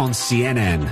on CNN.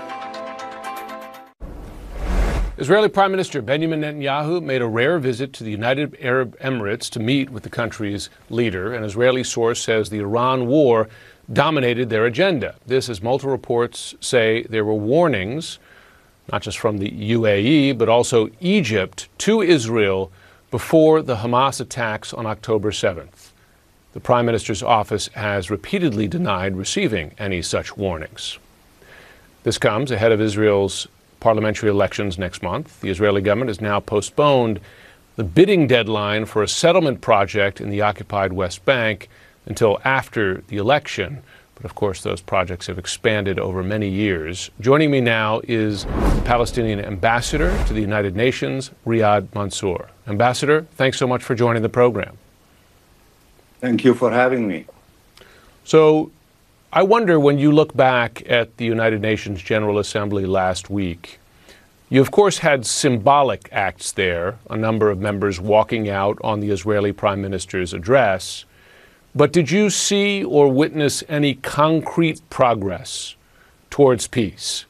Israeli Prime Minister Benjamin Netanyahu made a rare visit to the United Arab Emirates to meet with the country's leader. An Israeli source says the Iran war dominated their agenda. This, as multiple reports say, there were warnings, not just from the UAE, but also Egypt, to Israel before the Hamas attacks on October 7th. The Prime Minister's office has repeatedly denied receiving any such warnings. This comes ahead of Israel's parliamentary elections next month. The Israeli government has now postponed the bidding deadline for a settlement project in the occupied West Bank until after the election. But of course, those projects have expanded over many years. Joining me now is the Palestinian ambassador to the United Nations, Riyad Mansour. Ambassador, thanks so much for joining the program. Thank you for having me. So I wonder, when you look back at the United Nations General Assembly last week, you of course had symbolic acts there, a number of members walking out on the Israeli Prime Minister's address. But did you see or witness any concrete progress towards peace?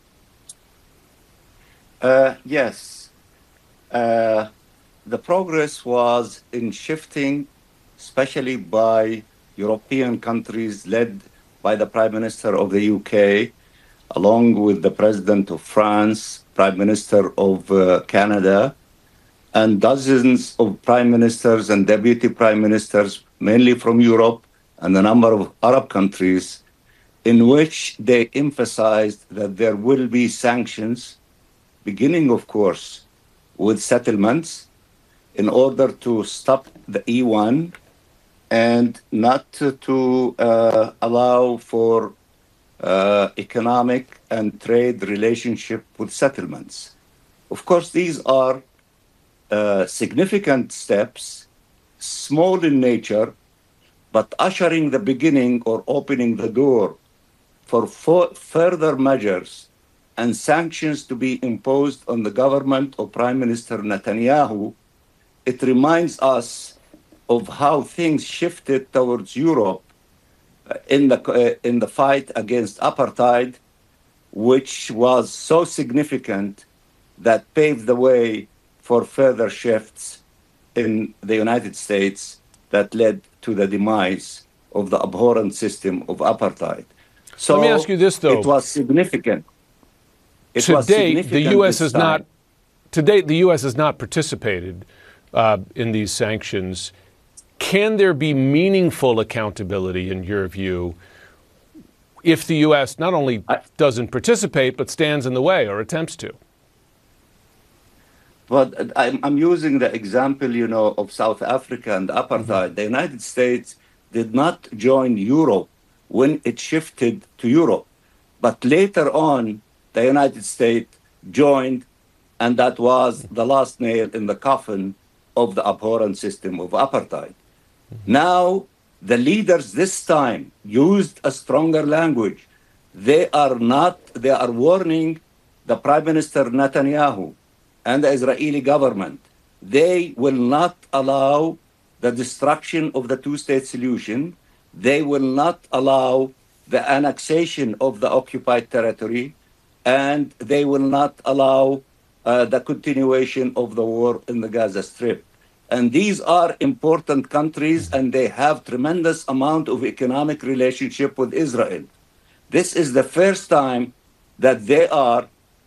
Yes. The progress was in shifting, especially by European countries led by the Prime Minister of the UK, along with the President of France, Prime Minister of Canada, and dozens of Prime Ministers and Deputy Prime Ministers, mainly from Europe and a number of Arab countries, in which they emphasized that there will be sanctions, beginning, of course, with settlements, in order to stop the E1 and not to allow for economic and trade relationship with settlements. Of course, these are significant steps, small in nature, but ushering the beginning or opening the door for further measures and sanctions to be imposed on the government of Prime Minister Netanyahu. It reminds us of how things shifted towards Europe in the fight against apartheid, which was so significant that paved the way for further shifts in the United States that led to the demise of the abhorrent system of apartheid. So let me ask you this, though. It was significant. To date, the U.S. has not. To date, the U.S. has not participated in these sanctions. Can there be meaningful accountability, in your view, if the U.S. not only doesn't participate, but stands in the way or attempts to? Well, I'm using the example, of South Africa and apartheid. Mm-hmm. The United States did not join Europe when it shifted to Europe. But later on, the United States joined, and that was the last nail in the coffin of the abhorrent system of apartheid. Mm-hmm. Now, the leaders this time used a stronger language. They are warning the Prime Minister Netanyahu and the Israeli government. They will not allow the destruction of the two-state solution. They will not allow the annexation of the occupied territory, and they will not allow the continuation of the war in the Gaza Strip. And these are important countries, and they have tremendous amount of economic relationship with Israel. This is the first time that they are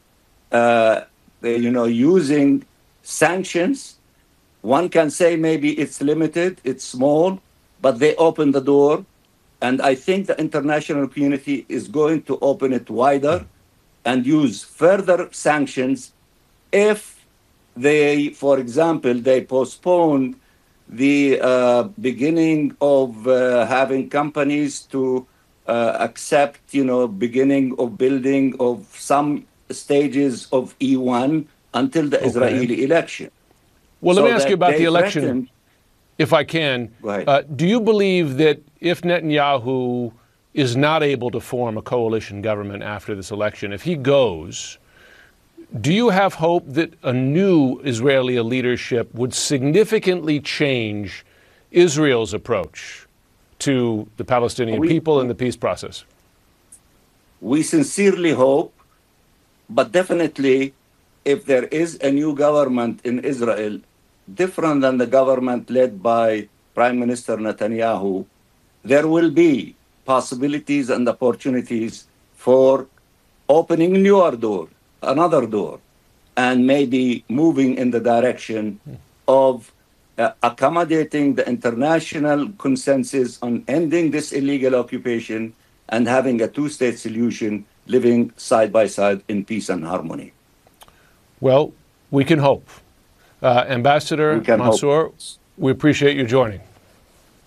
using sanctions. One can say maybe it's limited, it's small, but they open the door. And I think the international community is going to open it wider and use further sanctions if they, for example, they postpone the beginning of having companies to accept, beginning of building of some stages of E1 until the Israeli election. Well, let me ask you about the election, if I can. Do you believe that if Netanyahu is not able to form a coalition government after this election, if he goes, do you have hope that a new Israeli leadership would significantly change Israel's approach to the Palestinian people and the peace process? We sincerely hope, but definitely, if there is a new government in Israel, different than the government led by Prime Minister Netanyahu, there will be possibilities and opportunities for opening another door, and maybe moving in the direction of accommodating the international consensus on ending this illegal occupation and having a two-state solution, living side by side in peace and harmony. Well, we can hope. Ambassador Mansour, we appreciate you joining.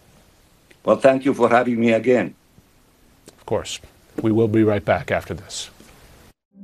Well, thank you for having me again. Of course. We will be right back after this.